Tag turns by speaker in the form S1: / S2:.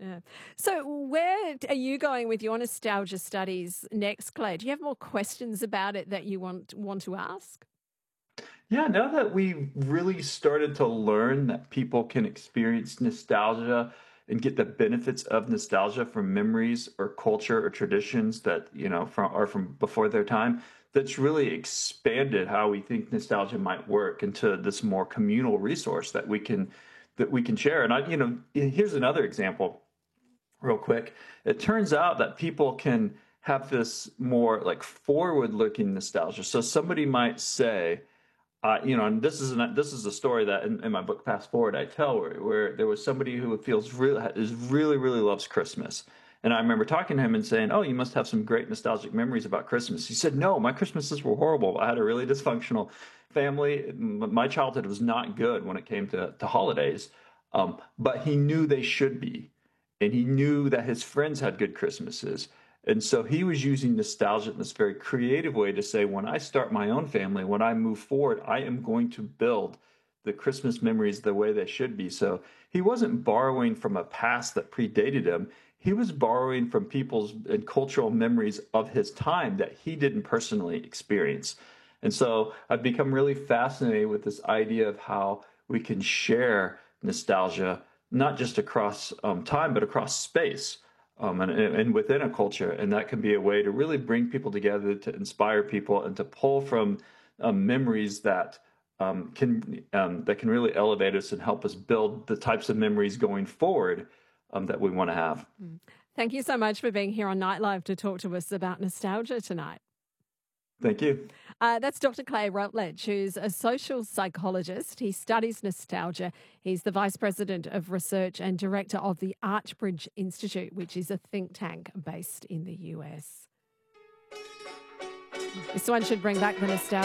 S1: Yeah. So where are you going with your nostalgia studies next, Claire? Do you have more questions about it that you want to ask?
S2: Yeah, now that we've really started to learn that people can experience nostalgia and get the benefits of nostalgia from memories or culture or traditions that, from before their time, that's really expanded how we think nostalgia might work into this more communal resource that we can share. And here's another example real quick. It turns out that people can have this more like forward-looking nostalgia. So somebody might say, and this is a story that in my book Fast Forward I tell where there was somebody who really loves Christmas, and I remember talking to him and saying, "Oh, you must have some great nostalgic memories about Christmas." He said, "No, my Christmases were horrible. I had a really dysfunctional family. My childhood was not good when it came to holidays, but he knew they should be, and he knew that his friends had good Christmases." And so he was using nostalgia in this very creative way to say, when I start my own family, when I move forward, I am going to build the Christmas memories the way they should be. So he wasn't borrowing from a past that predated him. He was borrowing from people's and cultural memories of his time that he didn't personally experience. And so I've become really fascinated with this idea of how we can share nostalgia, not just across time, but across space, and within a culture. And that can be a way to really bring people together, to inspire people, and to pull from memories that can really elevate us and help us build the types of memories going forward that we want to have.
S1: Mm. Thank you so much for being here on Night Live to talk to us about nostalgia tonight.
S2: Thank you.
S1: That's Dr. Clay Routledge, who's a social psychologist. He studies nostalgia. He's the Vice President of Research and Director of the Archbridge Institute, which is a think tank based in the US. This one should bring back the nostalgia.